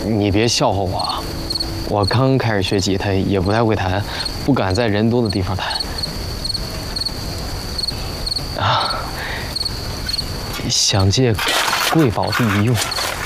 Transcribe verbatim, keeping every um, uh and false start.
你别笑话我啊！我刚开始学吉他，也不太会弹，不敢在人多的地方弹。啊，想借贵宝地一用。